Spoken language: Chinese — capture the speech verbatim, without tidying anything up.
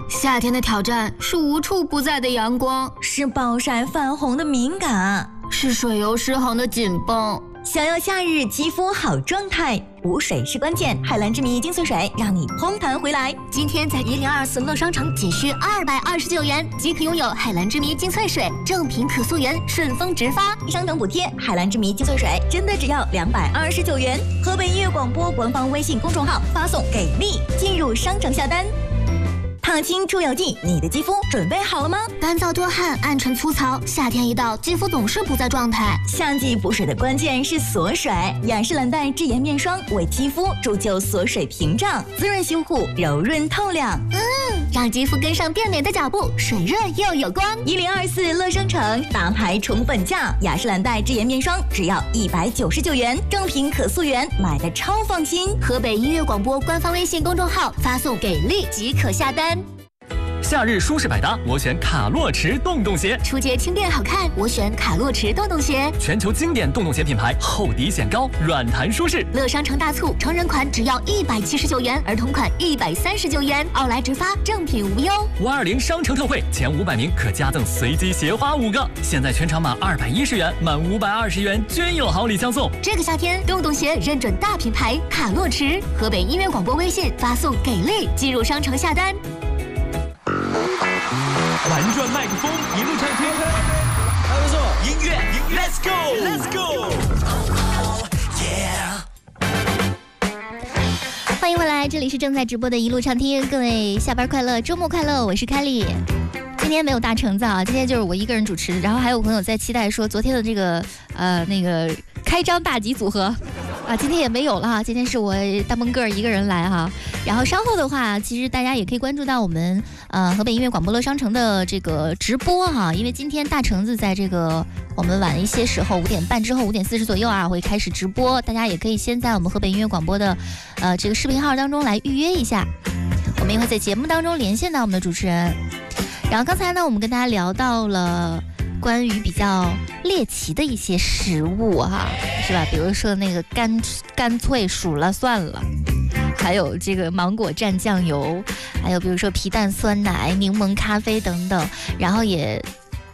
夏天的挑战是无处不在的阳光， 是暴晒泛红的敏感， 是水油失衡的紧绷。 想要夏日肌肤好状态，补水是关键。海蓝之谜精粹水让你嘭弹回来。 今天在一零二四乐商城仅需二百二十九元即可拥有海蓝之谜精粹水，正品可溯源，顺丰直发， 商城补贴。海蓝之谜精粹水真的只要两百二十九元。河北音乐广播官方微信公众号发送给力，进入商城下单。烫青出油剂，你的肌肤准备好了吗？ 干燥多汗，暗沉粗糙，夏天一到，肌肤总是不在状态。 夏季补水的关键是锁水，雅诗兰黛智妍面霜为肌肤铸就锁水屏障，滋润修护，柔润透亮。 嗯，让肌肤跟上变美的脚步，水润又有光。 一零二四乐商城大牌宠粉价，雅诗兰黛智妍面霜只要一百九十九元，正品可溯源，买的超放心。 河北音乐广播官方微信公众号发送给力即可下单。 夏日舒适百搭，我选卡洛驰洞洞鞋。 出街轻便好看，我选卡洛驰洞洞鞋。 全球经典洞洞鞋品牌，厚底显高，软弹舒适。 乐商城大促，成人款只要一百七十九元，儿童款一百三十九元，奥莱直发，正品无忧。 五二零商城特惠，前五百名可加赠随机鞋花五个。现在全场满二百一十元，满五百二十元均有好礼相送。 这个夏天，洞洞鞋认准大品牌卡洛驰。河北音乐广播微信发送给力，进入商城下单。 玩转麦克风，一路畅听。还不错，音乐音乐 ，Let's go，Let's go。 欢迎回来，这里是正在直播的一路畅听，各位下班快乐，周末快乐，我是凯莉。今天没有大橙子啊，今天就是我一个人主持，然后还有朋友在期待说昨天的这个呃那个开张大吉组合。啊，今天也没有了哈，今天是我大闷个儿一个人来哈。然后稍后的话，其实大家也可以关注到我们呃河北音乐广播乐商城的这个直播哈，因为今天大橙子在这个我们晚一些时候五点半之后五点四十左右啊会开始直播，大家也可以先在我们河北音乐广播的呃这个视频号当中来预约一下，我们也会在节目当中连线到我们的主持人。然后刚才呢，我们跟大家聊到了关于比较猎奇的一些食物哈，是吧？比如说那个干干脆数了算了，还有这个芒果蘸酱油，还有比如说皮蛋酸奶、柠檬咖啡等等。然后也